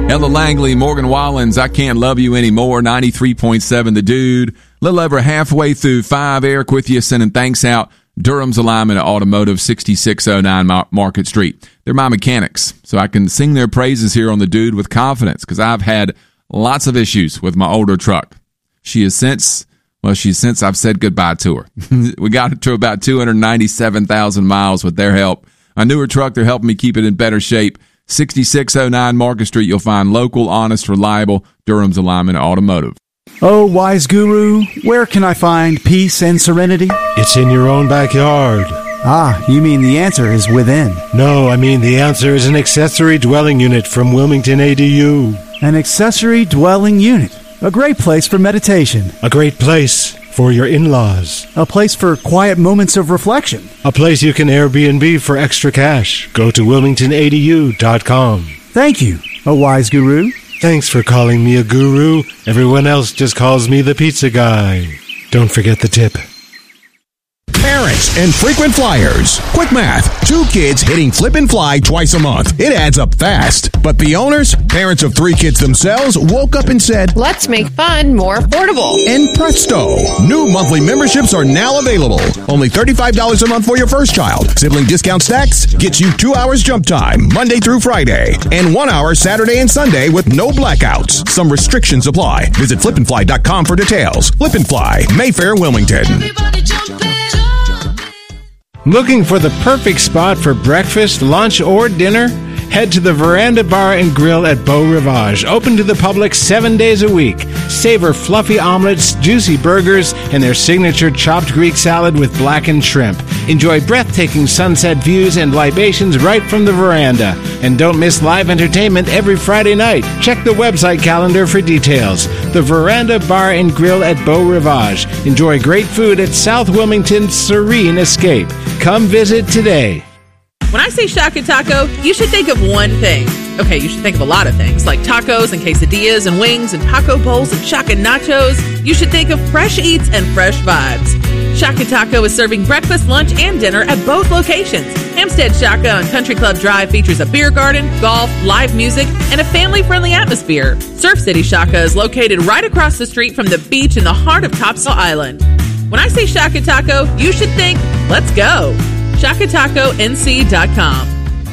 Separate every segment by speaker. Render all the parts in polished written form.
Speaker 1: Ella Langley, Morgan Wallens, I Can't Love You Anymore, 93.7 The Dude. A little over halfway through 5, Eric with you, sending thanks out. Durham's Alignment Automotive, 6609 Market Street. They're my mechanics, so I can sing their praises here on The Dude with confidence, because I've had lots of issues with my older truck. She's since I've said goodbye to her. We got it to about 297,000 miles with their help. A newer truck, they're helping me keep it in better shape. 6609 Market Street, you'll find local, honest, reliable Durham's Alignment Automotive.
Speaker 2: Oh, wise guru, where can I find peace and serenity?
Speaker 3: It's in your own backyard.
Speaker 2: Ah, you mean the answer is within.
Speaker 3: No, I mean the answer is an accessory dwelling unit from Wilmington ADU.
Speaker 2: An accessory dwelling unit. A great place for meditation.
Speaker 3: A great place for your in-laws.
Speaker 2: A place for quiet moments of reflection.
Speaker 3: A place you can Airbnb for extra cash. Go to wilmingtonadu.com.
Speaker 2: Thank you, a wise guru.
Speaker 3: Thanks for calling me a guru. Everyone else just calls me the pizza guy. Don't forget the tip.
Speaker 4: Parents and frequent flyers. Quick math. 2 kids hitting flip and fly twice a month. It adds up fast. But the owners, parents of 3 kids themselves, woke up and said,
Speaker 5: let's make fun more affordable.
Speaker 4: And presto, new monthly memberships are now available. Only $35 a month for your first child. Sibling discount stacks gets you 2 hours jump time, Monday through Friday. And 1 hour Saturday and Sunday with no blackouts. Some restrictions apply. Visit flipandfly.com for details. Flip and Fly, Mayfair, Wilmington.
Speaker 6: Everybody jump in.
Speaker 3: Looking for the perfect spot for breakfast, lunch, or dinner? Head to the Veranda Bar and Grill at Beau Rivage, open to the public 7 days a week. Savor fluffy omelets, juicy burgers, and their signature chopped Greek salad with blackened shrimp. Enjoy breathtaking sunset views and libations right from the veranda. And don't miss live entertainment every Friday night. Check the website calendar for details. The Veranda Bar and Grill at Beau Rivage. Enjoy great food at South Wilmington's Serene Escape. Come visit today.
Speaker 7: When I say Shaka Taco, you should think of one thing. Okay, you should think of a lot of things, like tacos and quesadillas and wings and taco bowls and Shaka nachos. You should think of fresh eats and fresh vibes. Shaka Taco is serving breakfast, lunch, and dinner at both locations. Hampstead Shaka on Country Club Drive features a beer garden, golf, live music, and a family-friendly atmosphere. Surf City Shaka is located right across the street from the beach in the heart of Topsail Island. When I say Shaka Taco, you should think, let's go. ShakaTacoNC.com.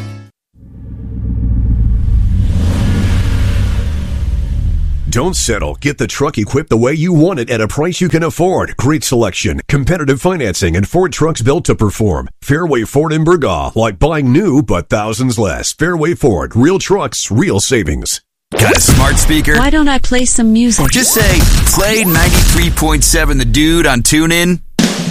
Speaker 8: Don't settle. Get the truck equipped the way you want it at a price you can afford. Great selection, competitive financing, and Ford trucks built to perform. Fairway Ford in Burgaw, like buying new but thousands less. Fairway Ford, real trucks, real savings.
Speaker 9: Got a smart speaker?
Speaker 10: Why don't I play some music?
Speaker 9: Just say, play 93.7 The Dude on TuneIn.